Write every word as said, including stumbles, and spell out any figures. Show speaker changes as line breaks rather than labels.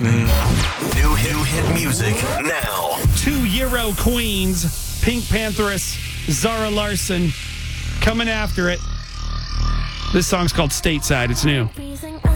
New hit, new hit music now.
Two Euro queens, Pink Pantheress, Zara Larsson, coming after it. This song's called Stateside. It's new.